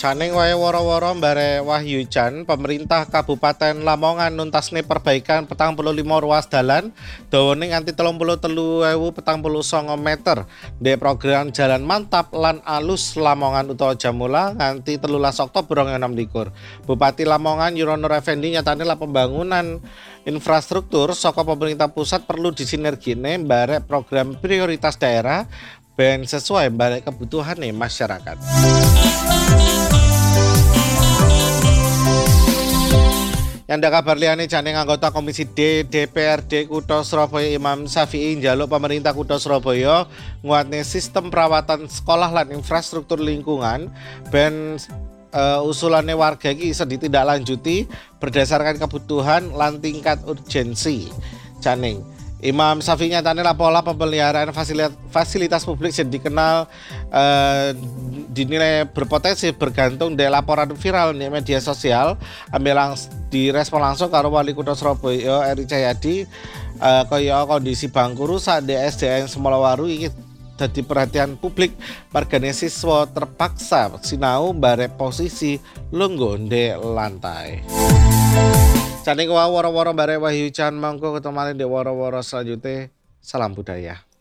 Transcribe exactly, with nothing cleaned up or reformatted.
Caning wae woro-woro mbare Wahyu Jan, pemerintah Kabupaten Lamongan nuntasne perbaikan petang puluh lima ruas dalan dawane nganti telung puluh telu ewu petang puluh sanga meter. Di program Jalan Mantap lan Alus Lamongan utawa Jamula nganti telulas Oktober dua ribu enam belas. Bupati Lamongan Yurono Effendi nyatane lah pembangunan infrastruktur saka pemerintah pusat perlu disinergine barek program prioritas daerah ben sesuai barek kebutuhan nih masyarakat. Yang ada kabar liyane Caning anggota Komisi D D P R D Kutha Surabaya Imam Syafi'i njaluk pemerintah Kutha Surabaya nguatne sistem perawatan sekolah lan infrastruktur lingkungan ben uh, usulane warga iki bisa ditindaklanjuti berdasarkan kebutuhan lan tingkat urgensi. Caning Imam Syafi'i nyatane lah pola pemeliharaan fasilitas, fasilitas publik yang dikenal uh, dinilai berpotensi bergantung dari laporan viral di media sosial. Ambil langsung direspon langsung karo Wali Kutha Surabaya Eri Cahyadi uh, kaya kondisi bangku rusak di S D N Semolawaru iki dadi perhatian publik. Margane siswa terpaksa sinau bare posisi lungguh di lantai. Caning woro-woro bare Wahyu Jan mangko ketemu di woro-woro selanjutnya. Salam budaya.